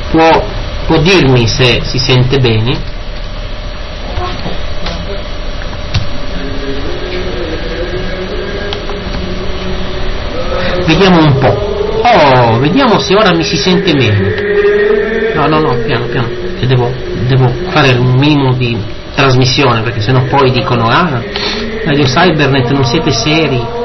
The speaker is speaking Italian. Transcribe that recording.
può dirmi se si sente bene? Vediamo un po'. Vediamo se ora mi si sente bene. No, piano, che devo fare un minimo di trasmissione, perché sennò poi dicono Radio Cybernet non siete seri.